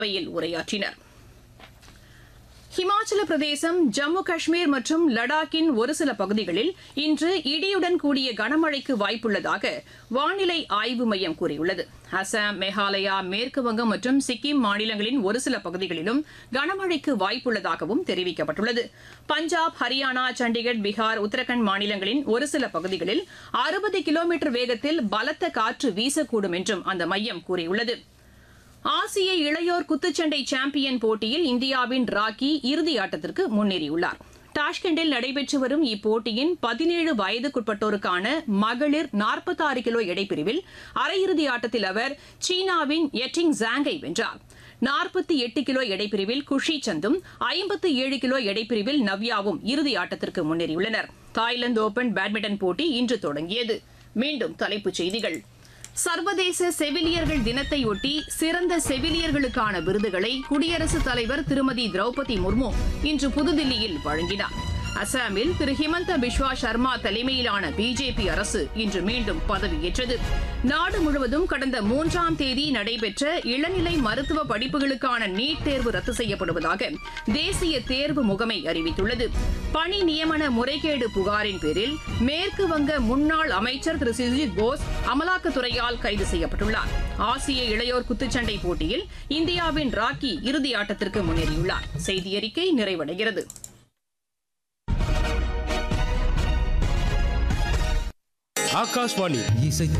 சபையில் உரையாற்றினர். ஹிமாச்சல பிரதேசம், ஜம்மு காஷ்மீர் மற்றும் லடாக்கின் ஒரு சில பகுதிகளில் இன்று இடியுடன் கூடிய கனமழைக்கு வாய்ப்புள்ளதாக வானிலை ஆய்வு மையம் கூறியுள்ளது. அசாம், மேகாலயா, மேற்குவங்கம் மற்றும் சிக்கிம் மாநிலங்களின் ஒரு சில பகுதிகளிலும் கனமழைக்கு வாய்ப்புள்ளதாகவும் தெரிவிக்கப்பட்டுள்ளது. பஞ்சாப், ஹரியானா, சண்டிகர், பீகார், உத்தரகாண்ட் மாநிலங்களின் ஒரு சில பகுதிகளில் 60 கிலோமீட்டர் வேகத்தில் பலத்த காற்று வீசக்கூடும் என்றும் அந்த மையம் கூறியுள்ளது. ஆசிய இளையோர் குத்துச்சண்டை சாம்பியன் போட்டியில் இந்தியாவின் ராக்கி இறுதி ஆட்டத்திற்கு முன்னேறியுள்ளார். டாஷ்கண்டில் நடைபெற்று வரும் இப்போட்டியின் 17 வயதுக்குட்பட்டோருக்கான மகளிர் 46 கிலோ எடைப்பிரிவில் அரையிறுதி ஆட்டத்தில் அவர் சீனாவின் எட்டிங் ஜாங்கை வென்றார். 48 கிலோ எடைப்பிரிவில் குஷி சந்தும் 57 கிலோ எடைப்பிரிவில் நவ்யாவும் இறுதி ஆட்டத்திற்கு முன்னேறியுள்ளனர். தாய்லாந்து ஓபன் பேட்மிண்டன் போட்டி இன்று தொடங்கியது. மீண்டும் தலைப்புச் செய்திகள். சர்வதேச செவிலியர்கள் தினத்தையொட்டி சிறந்த செவிலியர்களுக்கான விருதுகளை குடியரசுத் தலைவர் திருமதி திரௌபதி முர்மு இன்று புதுதில்லியில் வழங்கினார். அசாமில் திரு ஹிமந்த பிஸ்வா சர்மா தலைமையிலான பிஜேபி அரசு இன்று மீண்டும் பதவியேற்றது. நாடு முழுவதும் கடந்த 3ஆம் தேதி நடைபெற்ற இளநிலை மருத்துவ படிப்புகளுக்கான நீட் தேர்வு ரத்து செய்யப்படுவதாக தேசிய தேர்வு முகமை அறிவித்துள்ளது. பணி நியமன முறைகேடு புகாரின் பேரில் மேற்கு வங்க முன்னாள் அமைச்சர் திரு சுஜித் போஸ் அமலாக்கத்துறையால் கைது செய்யப்பட்டுள்ளார். ஆசிய இளையோர் குத்துச்சண்டை போட்டியில் இந்தியாவின் ராக்கி இறுதி ஆட்டத்திற்கு முன்னேறியுள்ளார். செய்தியறிக்கை நிறைவடைகிறது. ஆகாஷ்வாணி இசை